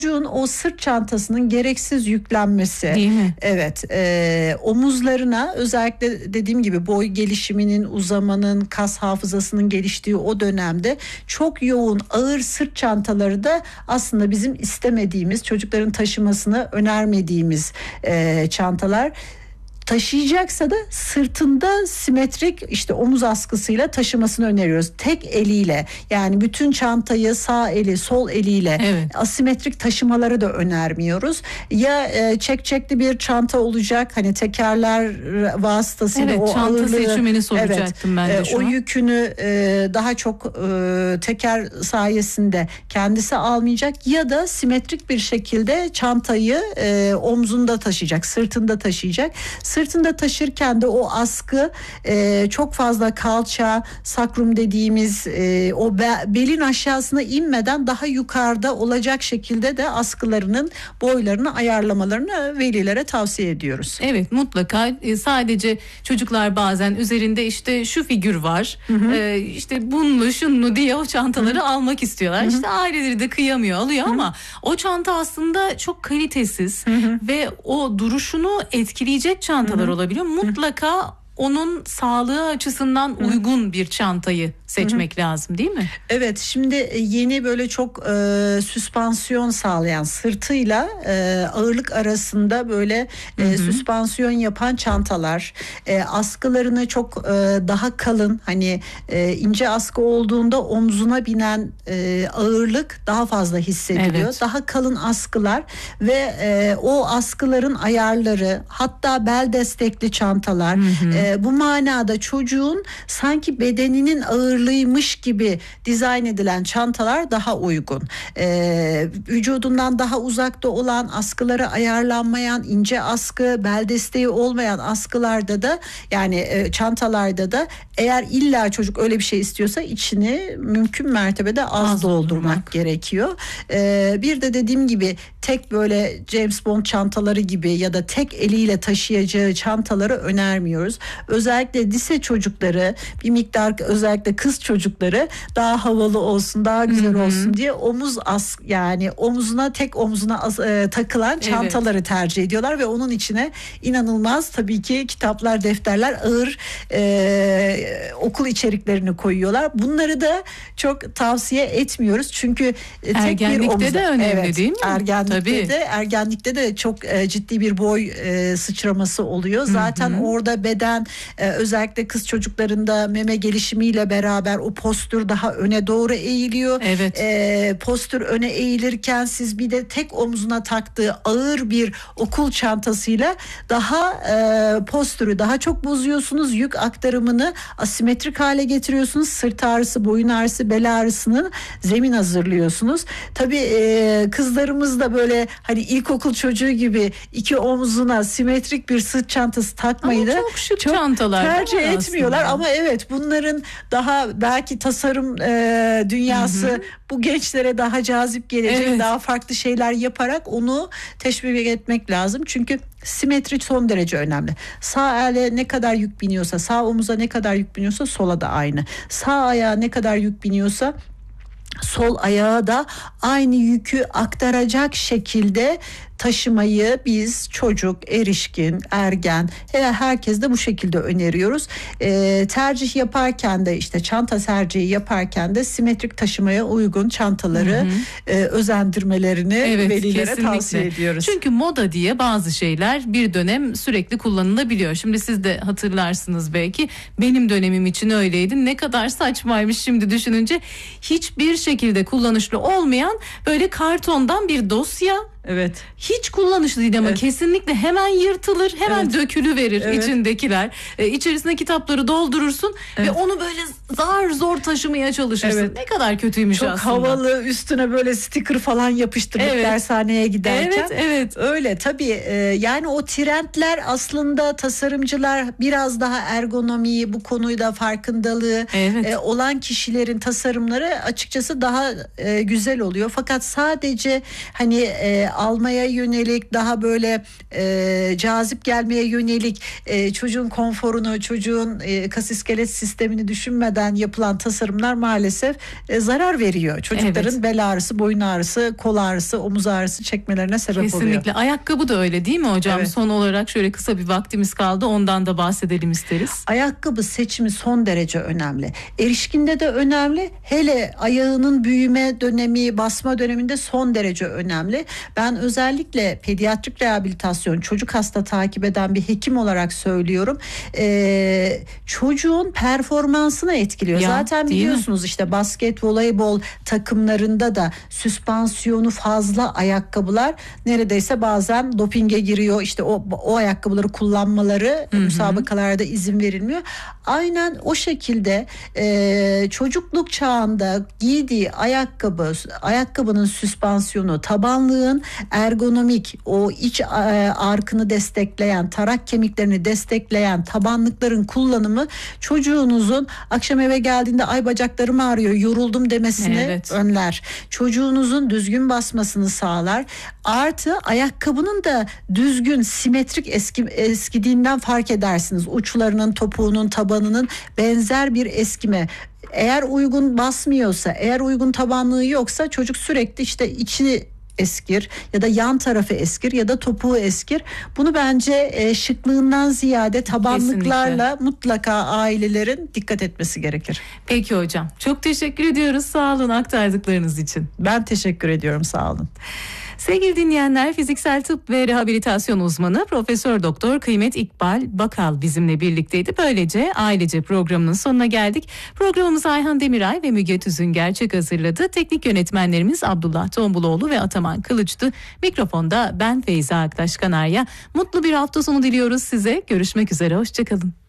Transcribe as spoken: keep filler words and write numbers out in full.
Çocuğun o sırt çantasının gereksiz yüklenmesi, değil mi? Evet, e, omuzlarına özellikle dediğim gibi boy gelişiminin, uzamanın, kas hafızasının geliştiği o dönemde çok yoğun ağır sırt çantaları da aslında bizim istemediğimiz, çocukların taşımasını önermediğimiz e, çantalar. Taşıyacaksa da sırtında simetrik işte omuz askısıyla taşımasını öneriyoruz. Tek eliyle, yani bütün çantayı sağ eli sol eliyle evet. asimetrik taşımaları da önermiyoruz. Ya e, çekçekli bir çanta olacak, hani tekerler vasıtasıyla evet, o çanta ağırlığı, seçimini soracaktım evet, ben de e, şu o an. yükünü e, daha çok e, teker sayesinde kendisi almayacak ya da simetrik bir şekilde çantayı e, omzunda taşıyacak, sırtında taşıyacak. Sırtında taşırken de o askı e, çok fazla kalça, sakrum dediğimiz e, o be, belin aşağısına inmeden daha yukarıda olacak şekilde de askılarının boylarını ayarlamalarını velilere tavsiye ediyoruz. Evet, mutlaka. E, sadece çocuklar bazen üzerinde işte şu figür var, hı hı. E, işte bunlu şunlu diye o çantaları hı hı. almak istiyorlar. Hı hı. İşte aileleri de kıyamıyor, alıyor, hı hı. ama o çanta aslında çok kalitesiz hı hı. ve o duruşunu etkileyecek çantalar Hı-hı. olabiliyor. Mutlaka Hı-hı. onun sağlığı açısından Hı-hı. uygun bir çantayı seçmek Hı-hı. lazım, değil mi? Evet, şimdi yeni böyle çok e, süspansiyon sağlayan, sırtıyla e, ağırlık arasında böyle e, süspansiyon yapan çantalar, e, askılarını çok e, daha kalın, hani e, ince askı olduğunda omzuna binen e, ağırlık daha fazla hissediliyor. Evet. Daha kalın askılar ve e, o askıların ayarları, hatta bel destekli çantalar, e, bu manada çocuğun sanki bedeninin ağırlığı ağırlıymış gibi dizayn edilen çantalar daha uygun. Ee, vücudundan daha uzakta olan, askıları ayarlanmayan, ince askı, bel desteği olmayan askılarda da, yani e, çantalarda da eğer illa çocuk öyle bir şey istiyorsa içini mümkün mertebede az, az doldurmak, doldurmak gerekiyor. Ee, bir de dediğim gibi tek böyle James Bond çantaları gibi ya da tek eliyle taşıyacağı çantaları önermiyoruz. Özellikle lise çocukları, bir miktar özellikle kız çocukları daha havalı olsun, daha güzel Hı-hı. olsun diye omuz as yani omuzuna, tek omzuna as, e, takılan çantaları evet. tercih ediyorlar ve onun içine inanılmaz tabii ki kitaplar, defterler, ağır e, okul içeriklerini koyuyorlar. Bunları da çok tavsiye etmiyoruz çünkü tek ergenlikte bir omuzda, de önemli evet, değil mi? Ergenlikte tabii. de ergenlikte de çok e, ciddi bir boy e, sıçraması oluyor. Zaten Hı-hı. orada beden e, özellikle kız çocuklarında meme gelişimiyle beraber o postür daha öne doğru eğiliyor. Evet. E, postür öne eğilirken siz bir de tek omzuna taktığı ağır bir okul çantasıyla daha e, postürü daha çok bozuyorsunuz. Yük aktarımını asimetrik hale getiriyorsunuz. Sırt ağrısı, boyun ağrısı, bel ağrısının zemin hazırlıyorsunuz. Tabii e, kızlarımız da böyle hani ilkokul çocuğu gibi iki omzuna simetrik bir sırt çantası takmayı da çok şık çok çantalar tercih etmiyorlar aslında. Ama evet, bunların daha belki tasarım e, dünyası Hı-hı. bu gençlere daha cazip gelecek, evet. daha farklı şeyler yaparak onu teşvik etmek lazım. Çünkü simetri son derece önemli. Sağ ele ne kadar yük biniyorsa, sağ omuza ne kadar yük biniyorsa sola da aynı. Sağ ayağa ne kadar yük biniyorsa sol ayağa da aynı yükü aktaracak şekilde taşımayı biz çocuk, erişkin, ergen, herkes de bu şekilde öneriyoruz. E, tercih yaparken de işte çanta tercihi yaparken de simetrik taşımaya uygun çantaları hı hı. E, özendirmelerini evet, velilere kesinlikle. tavsiye ediyoruz. Çünkü moda diye bazı şeyler bir dönem sürekli kullanılabiliyor. Şimdi siz de hatırlarsınız belki, benim dönemim için öyleydi. Ne kadar saçmaymış şimdi düşününce. Hiçbir şekilde kullanışlı olmayan böyle kartondan bir dosya. Evet. Hiç kullanışlı değil ama evet. kesinlikle hemen yırtılır, hemen evet. dökülüverir evet. içindekiler. Ee, içerisine kitapları doldurursun evet. ve onu böyle zar zor taşımaya çalışırsın. Evet. Ne kadar kötüymüş Çok aslında. Çok havalı, üstüne böyle sticker falan yapıştırdık evet. dershaneye giderken. Evet, evet. Öyle tabii e, yani o trendler aslında tasarımcılar biraz daha ergonomiyi, bu konuyla farkındalığı evet. e, olan kişilerin tasarımları açıkçası daha e, güzel oluyor. Fakat sadece hani e, almaya yönelik, daha böyle e, cazip gelmeye yönelik, e, çocuğun konforunu, çocuğun e, kas iskelet sistemini düşünmeden yapılan tasarımlar maalesef e, zarar veriyor. Çocukların evet. bel ağrısı, boyun ağrısı, kol ağrısı, omuz ağrısı çekmelerine sebep Kesinlikle. oluyor. Kesinlikle. Ayakkabı da öyle değil mi hocam? Evet. Son olarak şöyle kısa bir vaktimiz kaldı. Ondan da bahsedelim isteriz. Ayakkabı seçimi son derece önemli. Erişkinde de önemli. Hele ayağının büyüme dönemi, basma döneminde son derece önemli. Ben özellikle pediatrik rehabilitasyon, çocuk hasta takip eden bir hekim olarak söylüyorum. Ee, çocuğun performansını etkiliyor. Ya, zaten biliyorsunuz işte basket, voleybol takımlarında da süspansiyonu fazla ayakkabılar neredeyse bazen dopinge giriyor. İşte o, o ayakkabıları kullanmaları hı hı. müsabakalarda izin verilmiyor. Aynen o şekilde e, çocukluk çağında giydiği ayakkabı, ayakkabının süspansiyonu, tabanlığın ergonomik, o iç e, arkını destekleyen, tarak kemiklerini destekleyen tabanlıkların kullanımı çocuğunuzun akşam eve geldiğinde ay bacaklarım ağrıyor, yoruldum demesini evet. önler. Çocuğunuzun düzgün basmasını sağlar. Artı ayakkabının da düzgün, simetrik eski, eskidiğinden fark edersiniz. Uçlarının, topuğunun, tabanının benzer bir eskime. Eğer uygun basmıyorsa, eğer uygun tabanlığı yoksa çocuk sürekli işte içi eskir ya da yan tarafı eskir ya da topuğu eskir. Bunu bence e, şıklığından ziyade tabanlıklarla kesinlikle. Mutlaka ailelerin dikkat etmesi gerekir. Peki hocam. Çok teşekkür ediyoruz. Sağ olun aktardıklarınız için. Ben teşekkür ediyorum. Sağ olun. Sevgili dinleyenler, fiziksel tıp ve rehabilitasyon uzmanı Profesör Doktor Kıymet İkbal Bakal bizimle birlikteydi. Böylece ailece programının sonuna geldik. Programımızı Ayhan Demiray ve Müge Tüzün gerçek hazırladı. Teknik yönetmenlerimiz Abdullah Tombuloğlu ve Ataman Kılıç'tı. Mikrofonda ben Feyza Aktaş Kanarya. Mutlu bir hafta sonu diliyoruz size. Görüşmek üzere, hoşçakalın.